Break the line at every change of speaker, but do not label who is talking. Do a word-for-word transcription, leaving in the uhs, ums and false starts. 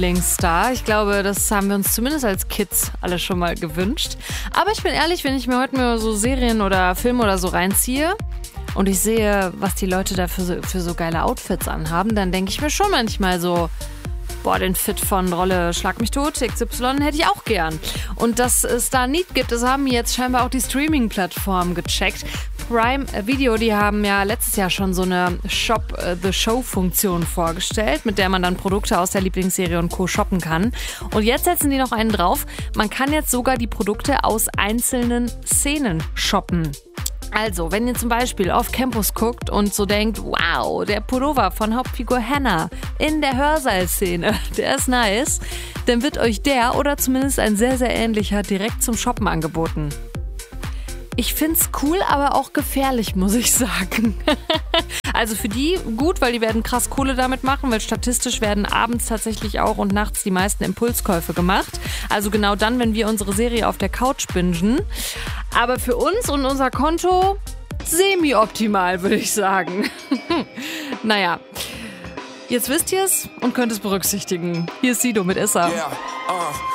Lieblingsstar. Ich glaube, das haben wir uns zumindest als Kids alle schon mal gewünscht. Aber ich bin ehrlich, wenn ich mir heute mal so Serien oder Filme oder so reinziehe und ich sehe, was die Leute da für so, für so geile Outfits anhaben, dann denke ich mir schon manchmal so, boah, den Fit von Rolle Schlag mich tot, X Y hätte ich auch gern. Und dass es da Need gibt, das haben jetzt scheinbar auch die Streaming-Plattformen gecheckt. Prime Video, die haben ja letztes Jahr schon so eine Shop-the-Show-Funktion vorgestellt, mit der man dann Produkte aus der Lieblingsserie und Co. shoppen kann. Und jetzt setzen die noch einen drauf. Man kann jetzt sogar die Produkte aus einzelnen Szenen shoppen. Also, wenn ihr zum Beispiel auf Campus guckt und so denkt, wow, der Pullover von Hauptfigur Hannah in der Hörsaal-Szene, der ist nice, dann wird euch der oder zumindest ein sehr, sehr ähnlicher direkt zum Shoppen angeboten. Ich find's cool, aber auch gefährlich, muss ich sagen. Also für die gut, weil die werden krass Kohle damit machen, weil statistisch werden abends tatsächlich auch und nachts die meisten Impulskäufe gemacht. Also genau dann, wenn wir unsere Serie auf der Couch bingen. Aber für uns und unser Konto semi-optimal, würde ich sagen. Naja, jetzt wisst ihr's und könnt es berücksichtigen. Hier ist Sido mit Issa.
Yeah, uh.